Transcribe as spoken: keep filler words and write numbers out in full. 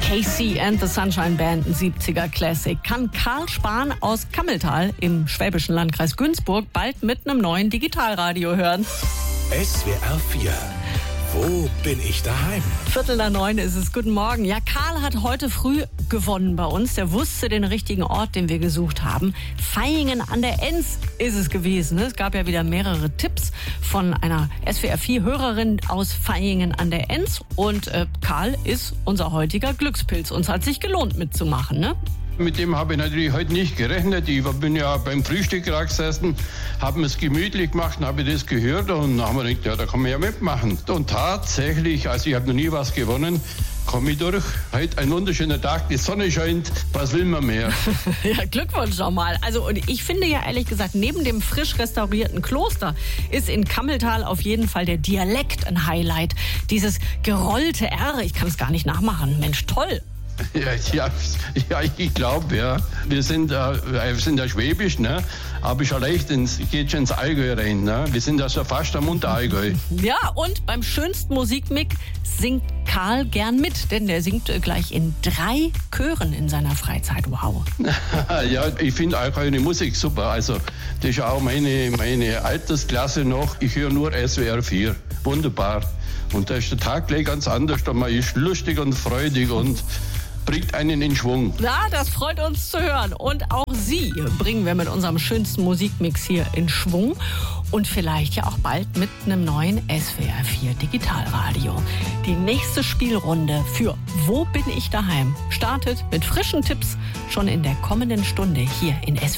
Casey and the Sunshine Band, ein siebziger Classic, kann Karl Spahn aus Kammeltal im schwäbischen Landkreis Günzburg bald mit einem neuen Digitalradio hören. S W R vier. Wo bin ich daheim? Viertel nach neun ist es. Guten Morgen. Ja, Karl hat heute früh gewonnen bei uns. Der wusste den richtigen Ort, den wir gesucht haben. Vaihingen an der Enz ist es gewesen. Es gab ja wieder mehrere Tipps von einer S W R vier Hörerin aus Vaihingen an der Enz. Und äh, Karl ist unser heutiger Glückspilz. Uns hat sich gelohnt mitzumachen, ne? Mit dem habe ich natürlich heute nicht gerechnet. Ich bin ja beim Frühstück gerade gesessen, habe mir es gemütlich gemacht, habe ich das gehört und dann haben wir gedacht, ja, da kann man ja mitmachen. Und tatsächlich, also ich habe noch nie was gewonnen, komme ich durch. Heute ein wunderschöner Tag, die Sonne scheint, was will man mehr? Ja, Glückwunsch nochmal. Also und ich finde ja ehrlich gesagt, neben dem frisch restaurierten Kloster ist in Kammeltal auf jeden Fall der Dialekt ein Highlight. Dieses gerollte R, ich kann es gar nicht nachmachen. Mensch, toll. Ja, ja, ja, ich glaube, ja. Wir sind, äh, wir sind ja schwäbisch, ne? Aber schon leicht ins, geht schon ins Allgäu rein, ne? Wir sind ja schon fast am Unterallgäu. Ja, und beim schönsten Musikmix singt Karl gern mit, denn der singt gleich in drei Chören in seiner Freizeit. Wow. Ja, ich finde Allgäu eine Musik super. Also, das ist auch meine, meine Altersklasse noch. Ich höre nur S W R vier. Wunderbar. Und da ist der Tag gleich ganz anders. Man ist lustig und freudig und bringt einen in Schwung. Na, das freut uns zu hören. Und auch Sie bringen wir mit unserem schönsten Musikmix hier in Schwung. Und vielleicht ja auch bald mit einem neuen S W R vier Digitalradio. Die nächste Spielrunde für Wo bin ich daheim startet mit frischen Tipps schon in der kommenden Stunde hier in S W R vier.